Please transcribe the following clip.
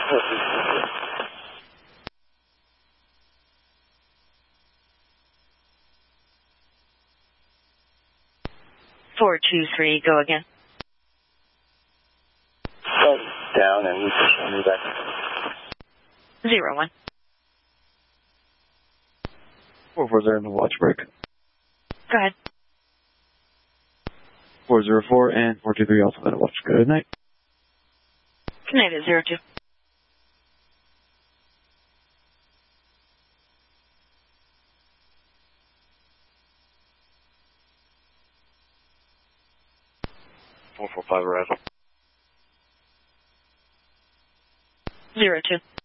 Four, two, three, go again. Down and move back. 01. 440 in the watch break. Go ahead. 404 and 423 also in the watch. Good night. Good night at 02. Arrival. 02.